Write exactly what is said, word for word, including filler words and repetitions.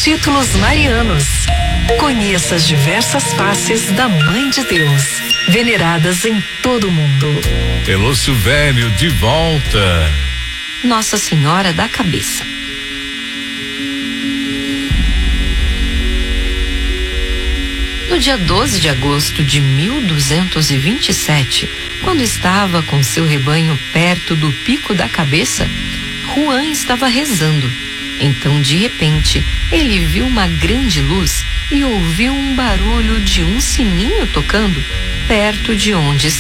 Títulos marianos. Conheça as diversas faces da Mãe de Deus, veneradas em todo o mundo. Elô Silvério de volta. Nossa Senhora da Cabeça. No dia doze de agosto de mil duzentos e vinte e sete, quando estava com seu rebanho perto do Pico da Cabeça, Juan estava rezando. Então, de repente, ele viu uma grande luz e ouviu um barulho de um sininho tocando perto de onde estava.